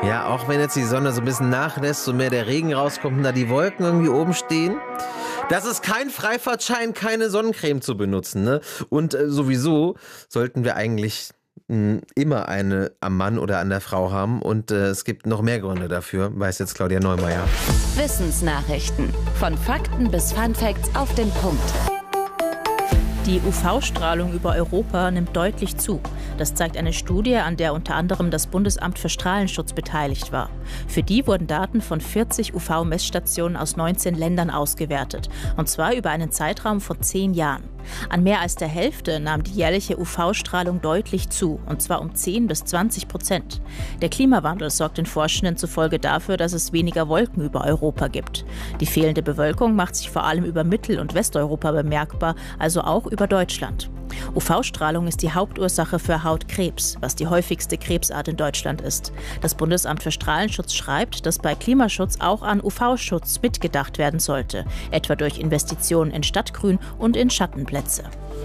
Ja, auch wenn jetzt die Sonne so ein bisschen nachlässt und mehr der Regen rauskommt und da die Wolken irgendwie oben stehen. Das ist kein Freifahrtschein, keine Sonnencreme zu benutzen, ne? Und sowieso sollten wir eigentlich immer eine am Mann oder an der Frau haben. Und es gibt noch mehr Gründe dafür, weiß jetzt Claudia Neumeier. Wissensnachrichten. Von Fakten bis Funfacts auf den Punkt. Die UV-Strahlung über Europa nimmt deutlich zu. Das zeigt eine Studie, an der unter anderem das Bundesamt für Strahlenschutz beteiligt war. Für die wurden Daten von 40 UV-Messstationen aus 19 Ländern ausgewertet. Und zwar über einen Zeitraum von 10 Jahren. An mehr als der Hälfte nahm die jährliche UV-Strahlung deutlich zu, und zwar um 10-20%. Der Klimawandel sorgt den Forschenden zufolge dafür, dass es weniger Wolken über Europa gibt. Die fehlende Bewölkung macht sich vor allem über Mittel- und Westeuropa bemerkbar, also auch über Deutschland. UV-Strahlung ist die Hauptursache für Hautkrebs, was die häufigste Krebsart in Deutschland ist. Das Bundesamt für Strahlenschutz schreibt, dass bei Klimaschutz auch an UV-Schutz mitgedacht werden sollte, etwa durch Investitionen in Stadtgrün und in Schattenplätze.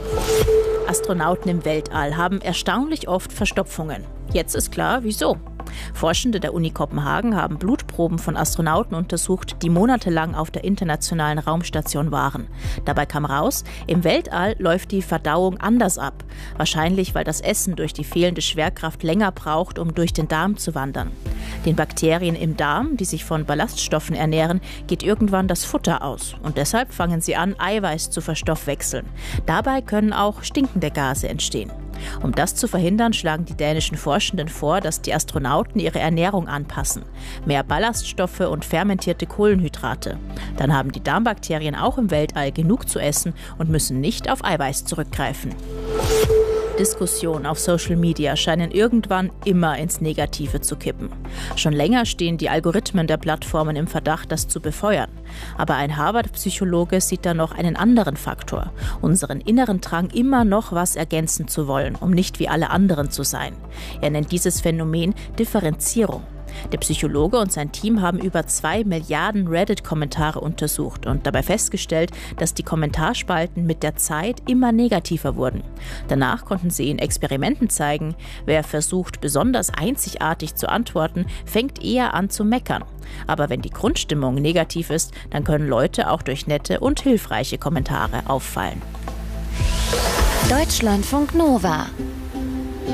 Astronauten im Weltall haben erstaunlich oft Verstopfungen. Jetzt ist klar, wieso. Forschende der Uni Kopenhagen haben Blutproben von Astronauten untersucht, die monatelang auf der internationalen Raumstation waren. Dabei kam raus, im Weltall läuft die Verdauung anders ab. Wahrscheinlich, weil das Essen durch die fehlende Schwerkraft länger braucht, um durch den Darm zu wandern. Den Bakterien im Darm, die sich von Ballaststoffen ernähren, geht irgendwann das Futter aus. Und deshalb fangen sie an, Eiweiß zu verstoffwechseln. Dabei können auch stinkende Gase entstehen. Um das zu verhindern, schlagen die dänischen Forschenden vor, dass die Astronauten ihre Ernährung anpassen. Mehr Ballaststoffe und fermentierte Kohlenhydrate. Dann haben die Darmbakterien auch im Weltall genug zu essen und müssen nicht auf Eiweiß zurückgreifen. Diskussionen auf Social Media scheinen irgendwann immer ins Negative zu kippen. Schon länger stehen die Algorithmen der Plattformen im Verdacht, das zu befeuern. Aber ein Harvard-Psychologe sieht da noch einen anderen Faktor: unseren inneren Drang, immer noch was ergänzen zu wollen, um nicht wie alle anderen zu sein. Er nennt dieses Phänomen Differenzierung. Der Psychologe und sein Team haben über 2 Milliarden Reddit-Kommentare untersucht und dabei festgestellt, dass die Kommentarspalten mit der Zeit immer negativer wurden. Danach konnten sie in Experimenten zeigen, wer versucht, besonders einzigartig zu antworten, fängt eher an zu meckern. Aber wenn die Grundstimmung negativ ist, dann können Leute auch durch nette und hilfreiche Kommentare auffallen. Deutschlandfunk Nova